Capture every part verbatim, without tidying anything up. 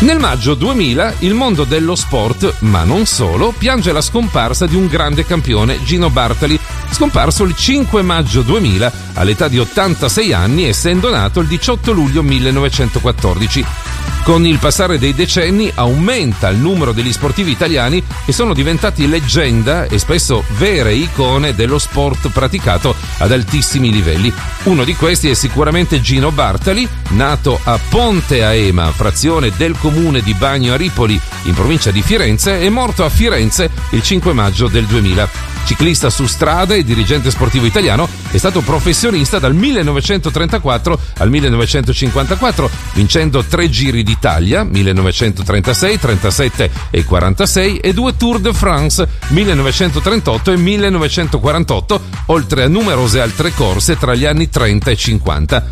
Nel maggio duemila il mondo dello sport, ma non solo, piange la scomparsa di un grande campione, Gino Bartali, scomparso il cinque maggio duemila all'età di ottantasei anni, essendo nato il diciotto luglio millenovecentoquattordici. Con il passare dei decenni aumenta il numero degli sportivi italiani che sono diventati leggenda e spesso vere icone dello sport praticato ad altissimi livelli. Uno di questi è sicuramente Gino Bartali, nato a Ponte Aema, frazione del comune di Bagno a Ripoli, in provincia di Firenze, e morto a Firenze il cinque maggio del duemila. Ciclista su strada e dirigente sportivo italiano, è stato professionista dal millenovecentotrentaquattro al millenovecentocinquantaquattro, vincendo tre Giri d'Italia, millenovecentotrentasei, trentasette e quarantasei, e due Tour de France, millenovecentotrentotto e millenovecentoquarantotto, oltre a numerose altre corse tra gli anni trenta e cinquanta.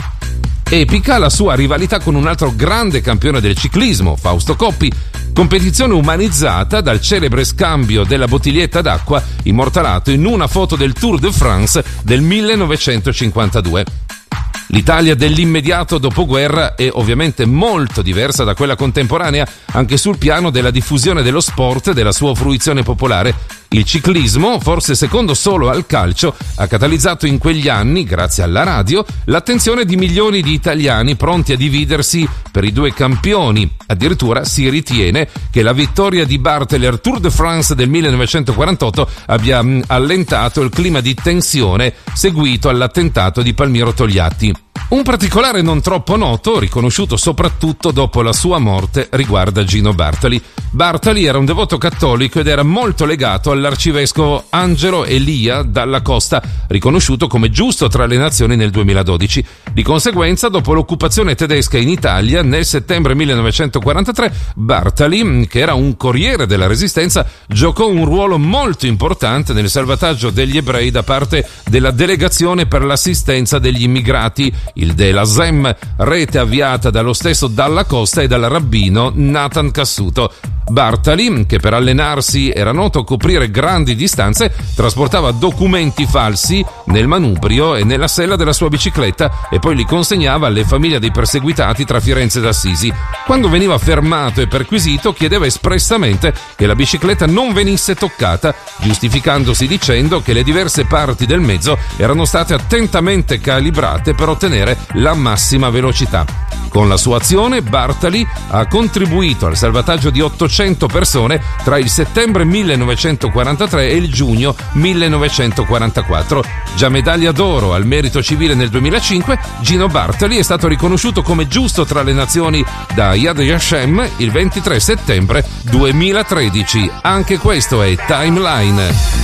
Epica la sua rivalità con un altro grande campione del ciclismo, Fausto Coppi, competizione umanizzata dal celebre scambio della bottiglietta d'acqua immortalato in una foto del Tour de France del millenovecentocinquantadue. L'Italia dell'immediato dopoguerra è ovviamente molto diversa da quella contemporanea, anche sul piano della diffusione dello sport e della sua fruizione popolare. Il ciclismo, forse secondo solo al calcio, ha catalizzato in quegli anni, grazie alla radio, l'attenzione di milioni di italiani pronti a dividersi per i due campioni. Addirittura si ritiene che la vittoria di Bartali al Tour de France del millenovecentoquarantotto abbia mh, allentato il clima di tensione seguito all'attentato di Palmiro Togliatti. Un particolare non troppo noto, riconosciuto soprattutto dopo la sua morte, riguarda Gino Bartali. Bartali era un devoto cattolico ed era molto legato all'arcivescovo Angelo Elia Dalla Costa, riconosciuto come giusto tra le nazioni nel duemiladodici. Di conseguenza, dopo l'occupazione tedesca in Italia, nel settembre millenovecentoquarantatré, Bartali, che era un corriere della Resistenza, giocò un ruolo molto importante nel salvataggio degli ebrei da parte della Delegazione per l'assistenza degli immigrati, il Dela Zem, rete avviata dallo stesso Dalla Costa e dal rabbino Nathan Cassuto. Bartali, che per allenarsi era noto a coprire grandi distanze, trasportava documenti falsi nel manubrio e nella sella della sua bicicletta e poi li consegnava alle famiglie dei perseguitati tra Firenze ed Assisi. Quando veniva fermato e perquisito, chiedeva espressamente che la bicicletta non venisse toccata, giustificandosi dicendo che le diverse parti del mezzo erano state attentamente calibrate per ottenere la massima velocità. Con la sua azione, Bartali ha contribuito al salvataggio di ottocento persone tra il settembre millenovecentoquarantatré e il giugno millenovecentoquarantaquattro. Già medaglia d'oro al merito civile nel duemilacinque, Gino Bartali è stato riconosciuto come giusto tra le nazioni da Yad Vashem il ventitré settembre duemilatredici. Anche questo è Timeline.